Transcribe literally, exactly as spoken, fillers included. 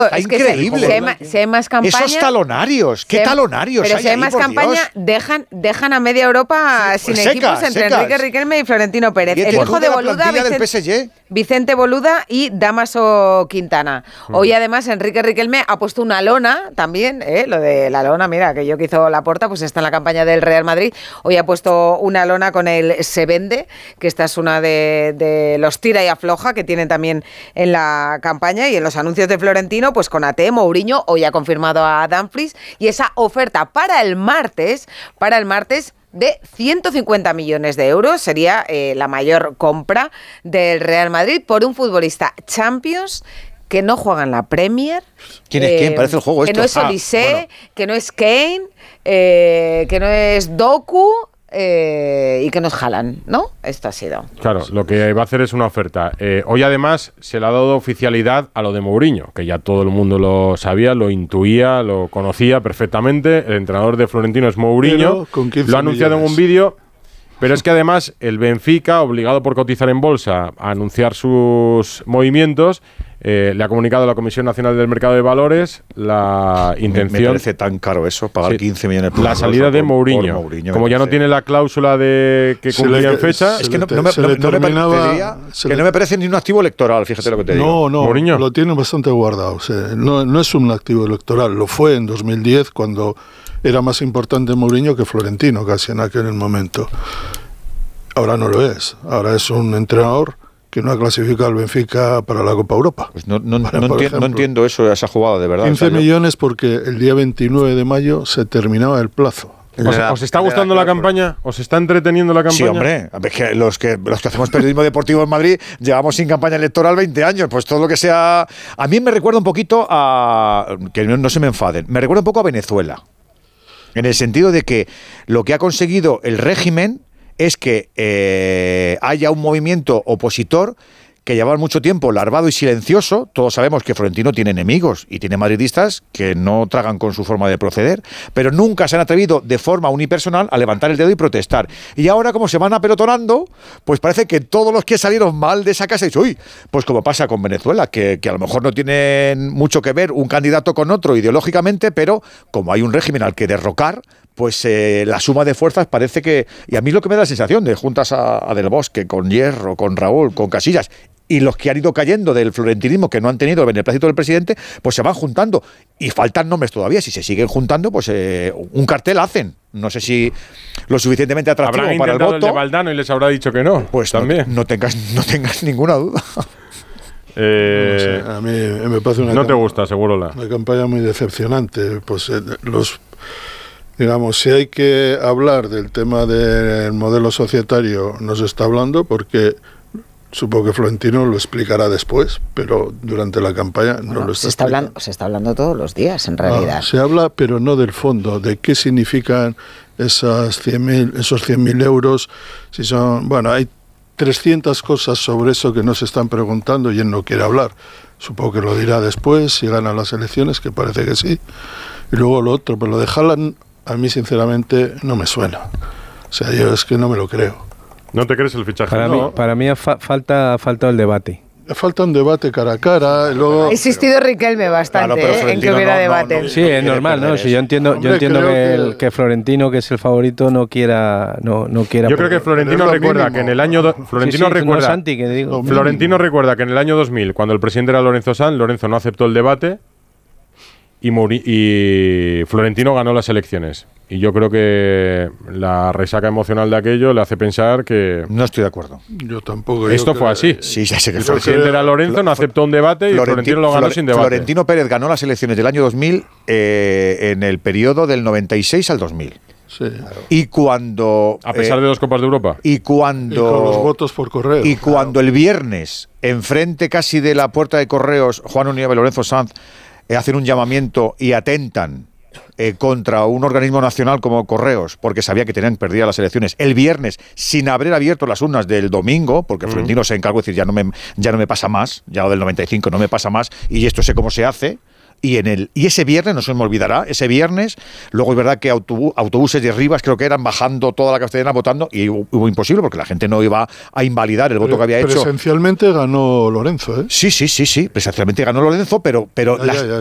Está es increíble. Que si, hay, si hay más campaña... Esos talonarios, ¿qué si hay, talonarios Pero hay si hay ahí, más por campaña, Dios? dejan, dejan a media Europa sí, sin pues equipos secas, entre secas. Enrique Riquelme y Florentino Pérez. Y el hijo de la Boluda, Vicente, Vicente, del P S G. Vicente Boluda y Dámaso Quintana. Mm. Hoy además Enrique Riquelme ha puesto una lona también, ¿eh? Lo de la lona, mira, que yo que hizo Laporta, pues está en la campaña del Real Madrid. Hoy ha puesto una lona con el Se Vende, que esta es una de, de los tira y afloja que tienen también en la campaña y en los anuncios de Florentino, pues con A T, Mourinho, hoy ha confirmado a Dumfries, y esa oferta para el martes, para el martes de ciento cincuenta millones de euros, sería eh, la mayor compra del Real Madrid por un futbolista Champions que no juega en la Premier. ¿Quién es eh, quién? Parece el juego esto. Que no es Olise, ah, bueno. que no es Kane, eh, que no es Doku, Eh, y que nos jalan, ¿no? Esto ha sido. Claro, lo que va a hacer es una oferta. Eh, hoy además se le ha dado oficialidad a lo de Mourinho, que ya todo el mundo lo sabía, lo intuía, lo conocía perfectamente. El entrenador de Florentino es Mourinho. Lo ha anunciado millones. En un vídeo. Pero es que además el Benfica, obligado por cotizar en bolsa a anunciar sus movimientos, eh, le ha comunicado a la Comisión Nacional del Mercado de Valores la intención... Me parece tan caro eso, pagar sí, quince millones por la salida de por, Mourinho. Por Mourinho. Como ya no tiene la cláusula de que cumplía en fecha... Es que no, no, me, no, no, me parecería, que le, no me parece ni un activo electoral, fíjate lo que te digo. No, no, Mourinho. Lo tiene bastante guardado. O sea, no, no es un activo electoral, lo fue en dos mil diez cuando era más importante Mourinho que Florentino casi en aquel momento. Ahora no lo es. Ahora es un entrenador que no ha clasificado al Benfica para la Copa Europa. Pues no, no, para, no, enti ejemplo, no entiendo eso, esa jugada, de verdad. quince millones porque el día veintinueve de mayo se terminaba el plazo. ¿Os, ¿Os está gustando la campaña? ¿Os está entreteniendo la campaña? Sí, hombre. Es que los, que los que hacemos periodismo deportivo en Madrid llevamos sin campaña electoral veinte años. Pues todo lo que sea... A mí me recuerda un poquito a... Que no, no se me enfaden. Me recuerda un poco a Venezuela. En el sentido de que lo que ha conseguido el régimen es que eh, haya un movimiento opositor que llevaba mucho tiempo larvado y silencioso. Todos sabemos que Florentino tiene enemigos y tiene madridistas que no tragan con su forma de proceder, pero nunca se han atrevido de forma unipersonal a levantar el dedo y protestar. Y ahora, como se van apelotonando, pues parece que todos los que salieron mal de esa casa dicen, uy, pues como pasa con Venezuela, que, que a lo mejor no tienen mucho que ver un candidato con otro ideológicamente, pero como hay un régimen al que derrocar, pues eh, la suma de fuerzas parece que... Y a mí lo que me da la sensación de juntas a, a Del Bosque, con Hierro, con Raúl, con Casillas, y los que han ido cayendo del florentinismo, que no han tenido el beneplácito del presidente, pues se van juntando. Y faltan nombres todavía. Si se siguen juntando, pues eh, un cartel hacen. No sé si lo suficientemente atractivo ¿Habrán para el voto. El de Valdano y les habrá dicho que no. Pues también. No, no, tengas, no tengas ninguna duda. Eh, no sé, a mí me parece una... No te gusta, seguro la... Una campaña muy decepcionante. Pues eh, los... Digamos, si hay que hablar del tema del modelo societario, no se está hablando porque... Supongo que Florentino lo explicará después, pero durante la campaña no bueno, lo está, se está hablando. Se está hablando todos los días, en realidad. Ah, se habla, pero no del fondo, de qué significan esas cien mil, esos cien mil euros. Si son, bueno, hay trescientas cosas sobre eso que no se están preguntando y él no quiere hablar. Supongo que lo dirá después, si gana las elecciones, que parece que sí. Y luego lo otro, pero lo de Haaland, a mí sinceramente no me suena. O sea, yo es que no me lo creo. ¿No te crees el fichaje? Para no. mí, para mí ha fa falta, falta el debate. Falta un debate cara a cara. Y luego... Ha insistido Riquelme bastante, claro, ¿eh? En que hubiera no, debate. No, no, sí, es normal, ¿no? Si yo entiendo, Hombre, yo entiendo que, el, que Florentino, que es el favorito, no quiera, no, no quiera. Yo creo que Florentino recuerda mínimo. que en el año do, Florentino sí, sí, recuerda. No Santi, que digo. Florentino recuerda que en el año dos mil, cuando el presidente era Lorenzo Sanz, Lorenzo no aceptó el debate y, Muri, y Florentino ganó las elecciones. Y yo creo que la resaca emocional de aquello le hace pensar que... No estoy de acuerdo. Yo tampoco. Esto yo fue así. Sí, ya sé que el fue presidente era Lorenzo, no aceptó un debate y Florentino lo ganó Flor sin debate. Florentino Pérez ganó las elecciones del año dos mil eh, en el periodo del noventa y seis al dos mil. Sí, claro. Y cuando... A pesar eh, de dos Copas de Europa. Y cuando... Y con los votos por correo. Y cuando claro. el viernes, enfrente casi de la puerta de correos, Juan Unieve y Lorenzo Sanz eh, hacen un llamamiento y atentan Eh, contra un organismo nacional como Correos, porque sabía que tenían perdidas las elecciones el viernes, sin haber abierto las urnas del domingo, porque mm. Florentino se encargó de decir, ya no, me, ya no me pasa más, ya lo del noventa y cinco no me pasa más, y esto sé cómo se hace, y en el y ese viernes, no se me olvidará, ese viernes, luego es verdad que autobús, autobuses de Rivas creo que eran bajando toda la Castellana votando y hubo, hubo imposible porque la gente no iba a invalidar el voto pero, que había hecho. Presencialmente ganó Lorenzo, ¿eh? Sí, sí, sí, sí, presencialmente ganó Lorenzo, pero, pero ya, las, ya, ya.